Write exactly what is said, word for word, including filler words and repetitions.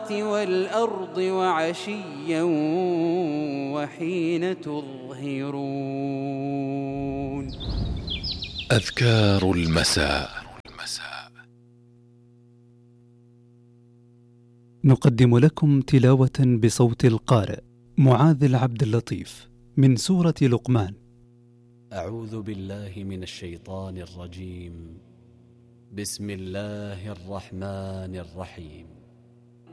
السماوات والأرض وعشيا وحين تظهرون. أذكار المساء. نقدم لكم تلاوة بصوت القارئ معاذ العبد اللطيف من سورة لقمان. أعوذ بالله من الشيطان الرجيم. بسم الله الرحمن الرحيم.